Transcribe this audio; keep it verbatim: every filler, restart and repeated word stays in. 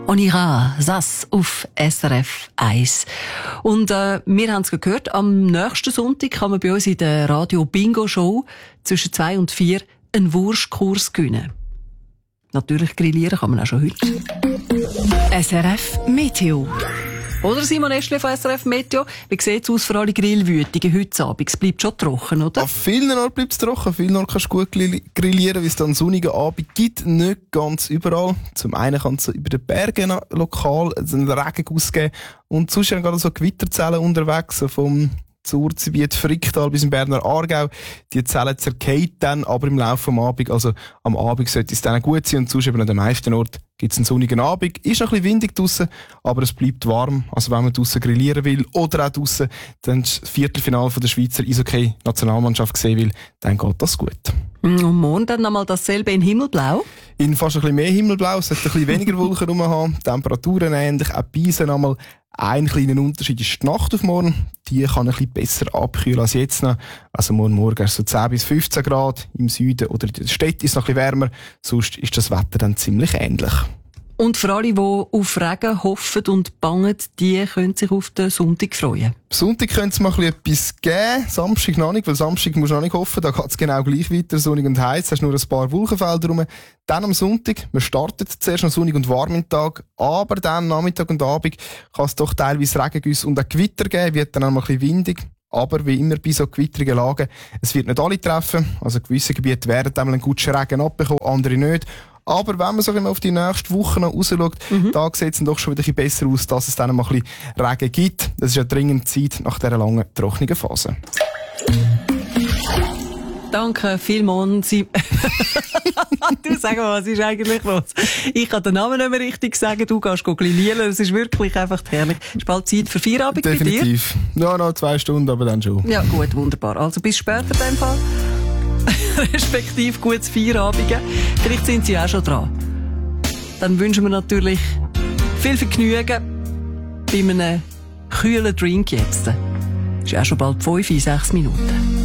On ira, das auf S R F eins. Und äh, wir haben es gehört, am nächsten Sonntag kann man bei uns in der Radio-Bingo-Show zwischen zwei und vier einen Wurstkurs gewinnen. Natürlich grillieren kann man auch schon heute. S R F Meteo. Oder Simon Eschle von S R F Meteo. Wie sieht es aus für alle Grillwütigen heute Abend? Es bleibt schon trocken, oder? An vielen Orten bleibt es trocken. An vielen Orten kannst du gut grillieren, weil es dann einen sonnigen Abend gibt. Nicht ganz überall. Zum einen kann es über den Bergen lokal einen Regenguss geben. Und sonst sind gerade so Gewitterzellen unterwegs, so vom Zurzgebiet Fricktal bis im Berner Aargau. Die Zellen zerkehren dann aber im Laufe des Abends. Also am Abend sollte es dann gut sein und sonst eben an den meisten Orten gibt es einen sonnigen Abend. Ist noch ein bisschen windig draussen, aber es bleibt warm. Also wenn man draussen grillieren will oder auch draussen dann das Viertelfinale der Schweizer Eishockey-Nationalmannschaft sehen will, dann geht das gut. Und morgen dann nochmal dasselbe in Himmelblau? In fast ein bisschen mehr Himmelblau, es sollte ein bisschen weniger Wolken rum haben, Temperaturen ähnlich, auch bei Eisen einmal. Ein kleiner Unterschied ist die Nacht auf morgen. Die kann ein bisschen besser abkühlen als jetzt noch. Also morgen Morgen ist so zehn bis fünfzehn Grad. Im Süden oder in der Stadt ist es noch ein bisschen wärmer. Sonst ist das Wetter dann ziemlich ähnlich. Und für alle, die auf Regen hoffen und bangen, die können sich auf den Sonntag freuen. Sonntag könnte es mal etwas geben, Samstag noch nicht, weil Samstag musst du noch nicht hoffen, da geht es genau gleich weiter, sonnig und heiß, hast nur ein paar Wolkenfelder rum. Dann am Sonntag, man startet zuerst noch sonnig und warm im Tag, aber dann Nachmittag und Abend kann es doch teilweise Regengüsse und auch Gewitter geben, wird dann auch mal ein bisschen windig. Aber wie immer bei so gewitterigen Lagen, es wird nicht alle treffen, also gewisse Gebiete werden einmal einen guten Regen abbekommen, andere nicht. Aber wenn man so auf die nächste Woche noch rausschaut, mhm. da sieht es dann doch schon wieder ein bisschen besser aus, dass es dann mal ein bisschen Regen gibt. Das ist ja dringend Zeit nach dieser langen, trockenen Phase. Danke vielmals. Du, sag mal, was ist eigentlich los? Ich kann den Namen nicht mehr richtig sagen, du gehst grillieren. Das ist wirklich einfach herrlich. Es ist bald Zeit für Feierabend bei dir? Definitiv. Ja, noch zwei Stunden, aber dann schon. Ja, gut, wunderbar. Also bis später in dem Fall. Respektive gutes Feierabend. Vielleicht sind Sie auch schon dran. Dann wünschen wir natürlich viel Vergnügen bei einem kühlen Drink jetzt. Es ist auch schon bald fünf, sechs Minuten.